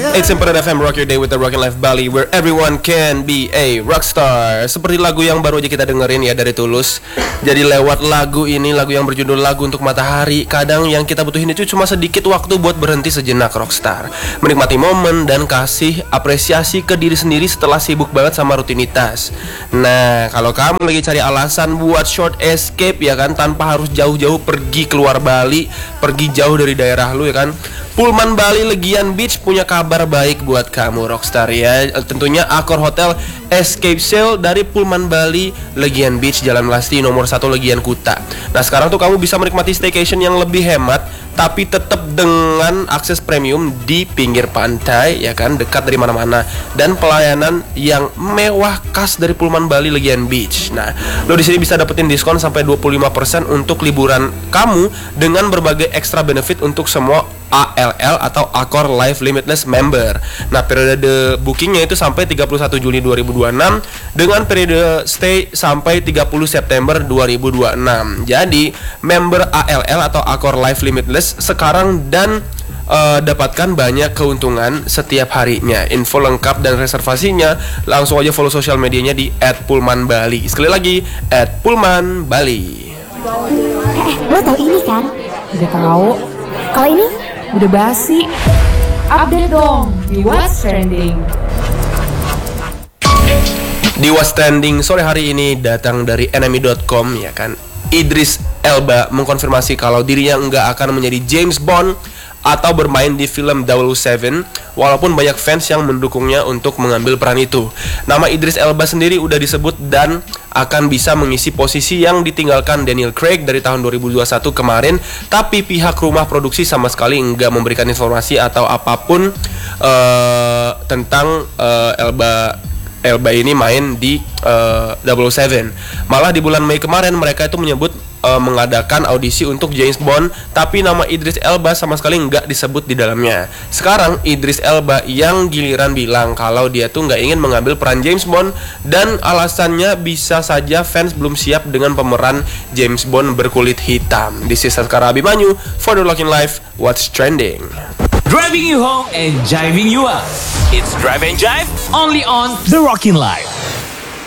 It's Important FM, rock your day with the Rockin' Life Bali, where everyone can be a rockstar. Seperti lagu yang baru aja kita dengerin ya dari Tulus. Jadi lewat lagu ini, lagu yang berjudul Lagu Untuk Matahari, kadang yang kita butuhin itu cuma sedikit waktu buat berhenti sejenak rockstar, menikmati momen dan kasih apresiasi ke diri sendiri setelah sibuk banget sama rutinitas. Nah, kalau kamu lagi cari alasan buat short escape ya kan, tanpa harus jauh-jauh pergi keluar Bali, pergi jauh dari daerah lu ya kan, Pullman Bali Legian Beach punya kabar baik buat kamu rockstar ya. Tentunya Accor Hotel Escape Sale dari Pullman Bali Legian Beach, Jalan Melasti nomor 1 Legian Kuta. Nah sekarang tuh kamu bisa menikmati staycation yang lebih hemat, tapi tetap dengan akses premium di pinggir pantai ya kan, dekat dari mana-mana, dan pelayanan yang mewah khas dari Pullman Bali Legian Beach. Nah, lo di sini bisa dapetin diskon sampai 25% untuk liburan kamu dengan berbagai extra benefit untuk semua ALL atau Accor Life Limitless member. Nah, periode bookingnya itu sampai 31 Juli 2026 dengan periode stay sampai 30 September 2026. Jadi, member ALL atau Accor Life Limitless sekarang dan dapatkan banyak keuntungan setiap harinya. Info lengkap dan reservasinya langsung aja follow sosial medianya di @pullmanbali. Sekali lagi @pullmanbali. Lo tau ini kan? Udah tahu. Kalau ini Udah basi. Update dong di What's Trending. Di What's Trending sore hari ini datang dari enemy.com ya kan. Idris Elba mengkonfirmasi kalau dirinya nggak akan menjadi James Bond atau bermain di film 007, walaupun banyak fans yang mendukungnya untuk mengambil peran itu. Nama Idris Elba sendiri udah disebut dan akan bisa mengisi posisi yang ditinggalkan Daniel Craig dari tahun 2021 kemarin, tapi pihak rumah produksi sama sekali nggak memberikan informasi atau apapun tentang Elba ini main di 007. Malah di bulan Mei kemarin mereka itu menyebut mengadakan audisi untuk James Bond, tapi nama Idris Elba sama sekali nggak disebut di dalamnya. Sekarang Idris Elba yang giliran bilang kalau dia tuh nggak ingin mengambil peran James Bond, dan alasannya bisa saja fans belum siap dengan pemeran James Bond berkulit hitam. This is Saskara Abimanyu for the Rockin' Life What's Trending. Driving you home and jiving you up. It's Drive and Jive only on The Rockin' Life.